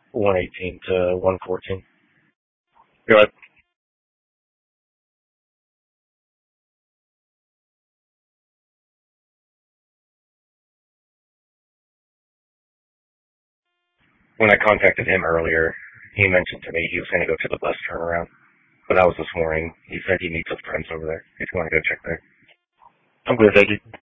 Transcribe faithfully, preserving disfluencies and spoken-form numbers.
one eighteen to one fourteen. Go ahead. When I contacted him earlier, he mentioned to me he was going to go to the bus turnaround. But that was this morning. He said he meets with friends over there. He's going to go check there. I'm good, thank you.